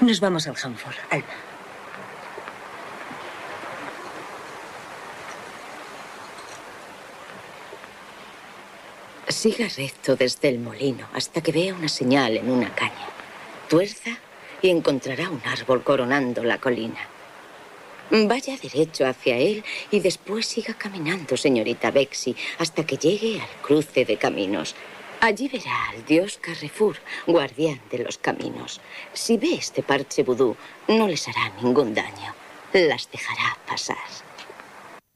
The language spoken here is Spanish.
Nos vamos al Hanford. Alba. Siga recto desde el molino hasta que vea una señal en una caña. Tuerza y encontrará un árbol coronando la colina. Vaya derecho hacia él y después siga caminando, señorita Bexy, hasta que llegue al cruce de caminos. Allí verá al dios Carrefour, guardián de los caminos. Si ve este parche vudú, no les hará ningún daño. Las dejará pasar.